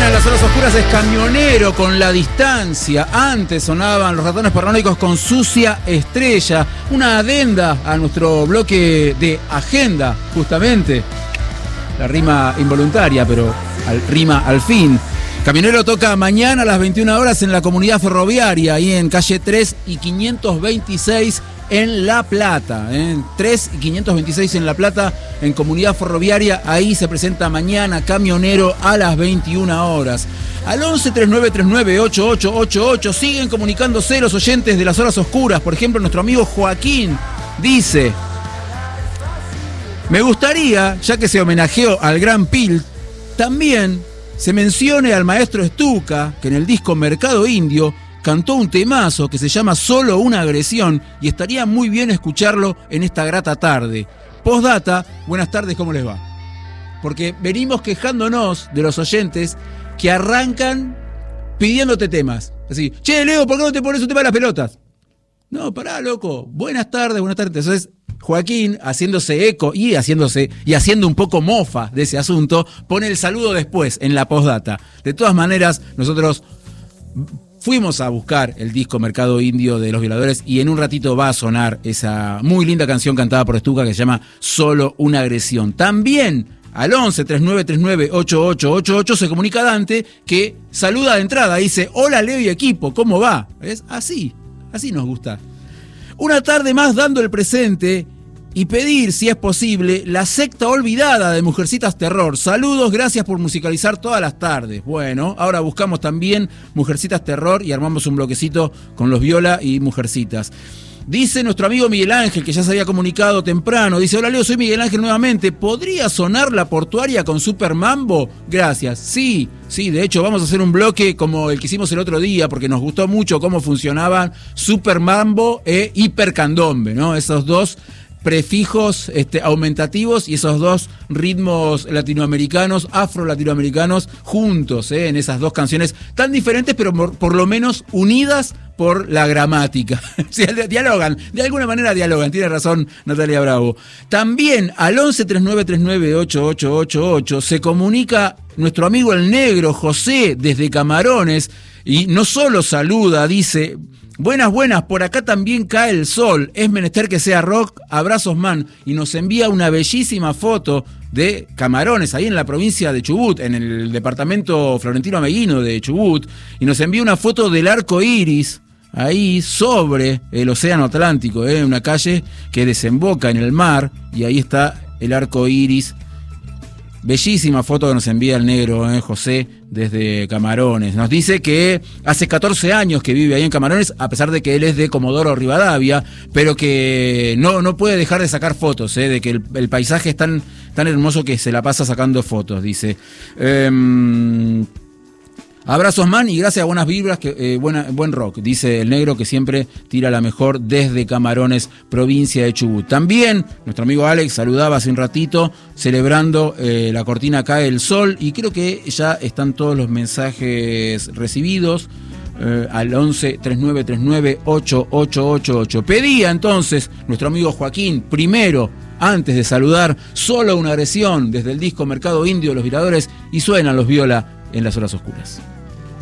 en las horas oscuras es Camionero con La Distancia. Antes sonaban Los Ratones Paranoicos con Sucia Estrella. Una adenda a nuestro bloque de agenda, justamente. La rima involuntaria, pero rima al fin. Camionero toca mañana a las 21 horas en la Comunidad Ferroviaria, ahí en calle 3 y 526 en La Plata. 3 y 526 en La Plata, en Comunidad Ferroviaria. Ahí se presenta mañana Camionero a las 21 horas. Al 11 39 39 8888 siguen comunicándose los oyentes de las horas oscuras. Por ejemplo, nuestro amigo Joaquín dice: me gustaría, ya que se homenajeó al Gran Pil, también se mencione al maestro Stuka, que en el disco Mercado Indio cantó un temazo que se llama Solo una agresión, y estaría muy bien escucharlo en esta grata tarde. Postdata, buenas tardes, ¿cómo les va? Porque venimos quejándonos de los oyentes que arrancan pidiéndote temas. Así, che, Leo, ¿por qué no te pones un tema de las pelotas? No, pará, loco. Buenas tardes, buenas tardes. Entonces, Joaquín, haciéndose eco y haciendo un poco mofa de ese asunto, pone el saludo después en la postdata. De todas maneras, nosotros fuimos a buscar el disco Mercado Indio de Los Violadores y en un ratito va a sonar esa muy linda canción cantada por Stuka que se llama Solo una agresión. También al 11 39 39 8888 se comunica Dante, que saluda de entrada, dice: hola Leo y equipo, ¿cómo va? ¿Ves? Así nos gusta. Una tarde más dando el presente y pedir, si es posible, la secta olvidada de Mujercitas Terror. Saludos, gracias por musicalizar todas las tardes. Bueno, ahora buscamos también Mujercitas Terror y armamos un bloquecito con los Viola y Mujercitas. Dice nuestro amigo Miguel Ángel, que ya se había comunicado temprano, dice: hola Leo, soy Miguel Ángel nuevamente. ¿Podría sonar La Portuaria con Super Mambo? Gracias. Sí, de hecho vamos a hacer un bloque como el que hicimos el otro día, porque nos gustó mucho cómo funcionaban Super Mambo e Hipercandombe, ¿no? Esos dos prefijos aumentativos y esos dos ritmos latinoamericanos, afro-latinoamericanos, juntos, en esas dos canciones tan diferentes, pero por lo menos unidas por la gramática. Dialogan, de alguna manera dialogan, tiene razón Natalia Bravo. También al 11 39 39 8888 se comunica nuestro amigo el negro José desde Camarones y no solo saluda, dice: buenas, por acá también cae el sol, es menester que sea rock, abrazos man, y nos envía una bellísima foto de Camarones, ahí en la provincia de Chubut, en el departamento Florentino Ameguino de Chubut, y nos envía una foto del arco iris, ahí sobre el océano Atlántico, una calle que desemboca en el mar, y ahí está el arco iris. Bellísima foto que nos envía el negro José desde Camarones. Nos dice que hace 14 años que vive ahí en Camarones, a pesar de que él es de Comodoro Rivadavia, pero que no puede dejar de sacar fotos, de que el paisaje es tan hermoso que se la pasa sacando fotos, dice. Abrazos man y gracias a buenas vibras, buen rock, dice el negro, que siempre tira la mejor desde Camarones, provincia de Chubut. También nuestro amigo Alex saludaba hace un ratito, celebrando la cortina Cae el Sol, y creo que ya están todos los mensajes recibidos. Al 11 39 39 8888. Pedía entonces nuestro amigo Joaquín, primero, antes de saludar, Solo una agresión desde el disco Mercado Indio de Los Violadores, y suenan los Viola en las horas oscuras.